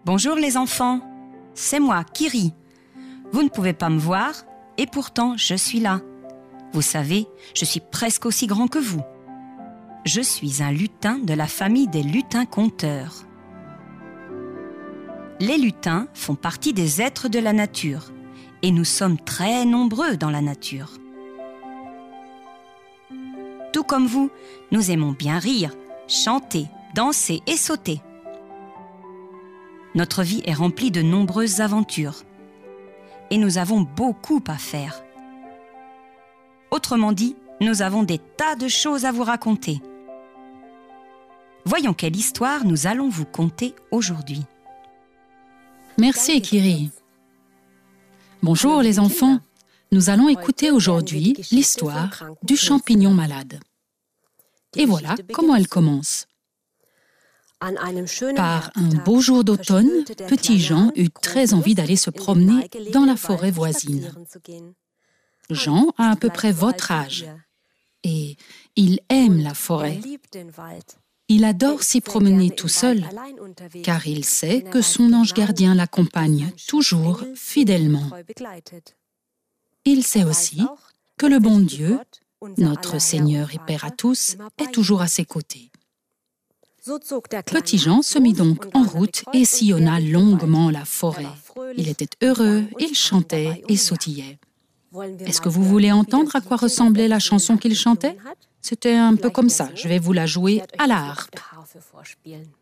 Bonjour les enfants, c'est moi, Kiri. Vous ne pouvez pas me voir et pourtant je suis là. Vous savez, je suis presque aussi grand que vous. Je suis un lutin de la famille des lutins-conteurs. Les lutins font partie des êtres de la nature et nous sommes très nombreux dans la nature. Tout comme vous, nous aimons bien rire, chanter, danser et sauter. Notre vie est remplie de nombreuses aventures et nous avons beaucoup à faire. Autrement dit, nous avons des tas de choses à vous raconter. Voyons quelle histoire nous allons vous conter aujourd'hui. Merci, Kiri. Bonjour les enfants. Nous allons écouter aujourd'hui l'histoire du champignon malade. Et voilà comment elle commence. Par un beau jour d'automne, Petit Jean eut très envie d'aller se promener dans la forêt voisine. Jean a à peu près votre âge et il aime la forêt. Il adore s'y promener tout seul, car il sait que son ange gardien l'accompagne toujours fidèlement. Il sait aussi que le bon Dieu, notre Seigneur et Père à tous, est toujours à ses côtés. Petit Jean se mit donc en route et sillonna longuement la forêt. Il était heureux, il chantait et sautillait. Est-ce que vous voulez entendre à quoi ressemblait la chanson qu'il chantait? C'était un peu comme ça. Je vais vous la jouer à la harpe.